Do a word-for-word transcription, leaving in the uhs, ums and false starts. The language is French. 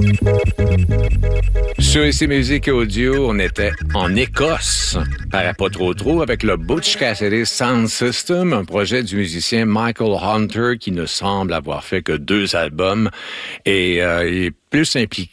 Sur Ici Musique et Audio, on était en Écosse, paraît pas trop trop, avec le Butch Cassidy Sound System, un projet du musicien Michael Hunter qui ne semble avoir fait que deux albums et euh, il est plus impliqué